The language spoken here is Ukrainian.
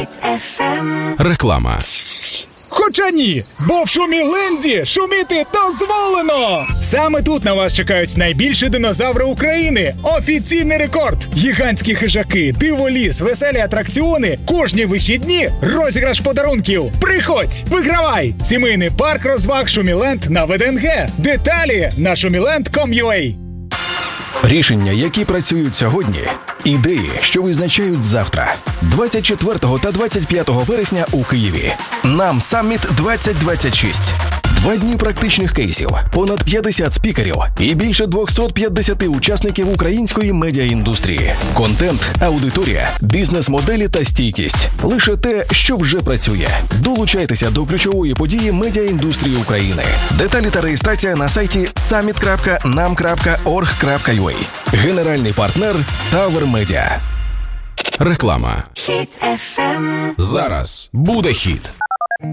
Реклама. Хоча ні, бо в Шуміленді шуміти дозволено! Саме тут на вас чекають найбільші динозаври України. Офіційний рекорд! Гігантські хижаки, диволіз, веселі атракціони, кожні вихідні розіграш подарунків. Приходь, вигравай! Сімейний парк розваг Шуміленд на ВДНГ. Деталі на shumiland.com.ua. Рішення, які працюють сьогодні. Ідеї, що визначають завтра. 24 та 25 вересня у Києві. Нам Самміт 2026. 2 дні практичних кейсів, понад 50 спікерів і більше 250 учасників української медіаіндустрії. Контент, аудиторія, бізнес-моделі та стійкість. Лише те, що вже працює. Долучайтеся до ключової події медіаіндустрії України. Деталі та реєстрація на сайті summit.nam.org.ua. Генеральний партнер Tower Media. Реклама. Хіт FM. Зараз буде хіт.